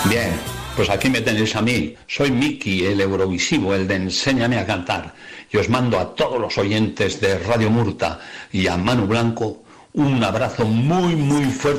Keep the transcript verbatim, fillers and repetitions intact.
Bien, pues aquí me tenéis a mí. Soy Miki, el Eurovisivo, el de Enséñame a cantar. Y os mando a todos los oyentes de Radio Murta y a Manu Blanco un abrazo muy, muy fuerte.